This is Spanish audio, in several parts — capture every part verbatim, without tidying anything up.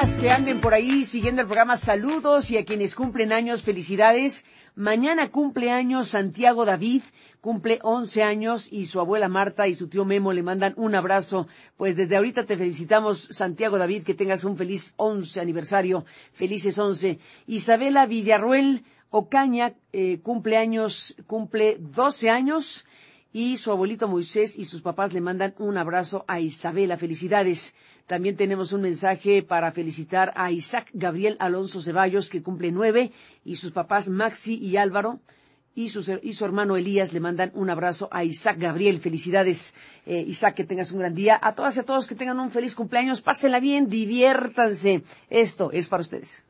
personas que anden por ahí siguiendo el programa, saludos, y a quienes cumplen años, felicidades. Mañana cumple años Santiago David, cumple once años, y su abuela Marta y su tío Memo le mandan un abrazo. Pues desde ahorita te felicitamos, Santiago David, que tengas un feliz once aniversario, felices once. Isabela Villarruel Ocaña, eh, cumple años, cumple doce años, y su abuelito Moisés y sus papás le mandan un abrazo a Isabela. Felicidades. También tenemos un mensaje para felicitar a Isaac Gabriel Alonso Ceballos, que cumple nueve, y sus papás Maxi y Álvaro y su, y su hermano Elías le mandan un abrazo a Isaac Gabriel. Felicidades, eh, Isaac, que tengas un gran día. A todas y a todos que tengan un feliz cumpleaños, pásenla bien, diviértanse. Esto es para ustedes.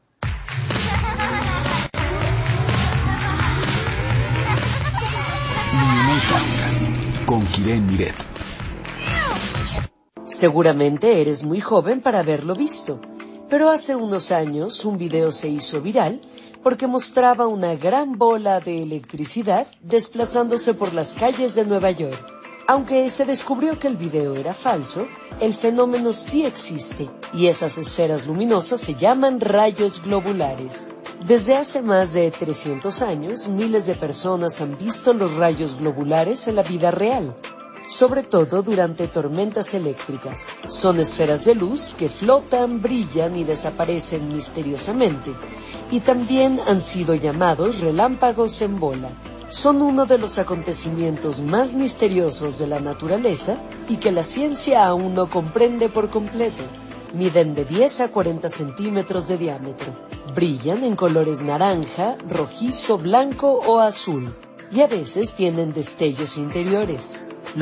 Con Kiren Miret. Seguramente eres muy joven para haberlo visto, pero hace unos años un video se hizo viral porque mostraba una gran bola de electricidad desplazándose por las calles de Nueva York. Aunque se descubrió que el video era falso, el fenómeno sí existe, y esas esferas luminosas se llaman rayos globulares. Desde hace más de trescientos años, miles de personas han visto los rayos globulares en la vida real, sobre todo durante tormentas eléctricas. Son esferas de luz que flotan, brillan y desaparecen misteriosamente, y también han sido llamados relámpagos en bola. Son uno de los acontecimientos más misteriosos de la naturaleza y que la ciencia aún no comprende por completo. Miden de diez a cuarenta centímetros de diámetro. Brillan en colores naranja, rojizo, blanco o azul, y a veces tienen destellos interiores.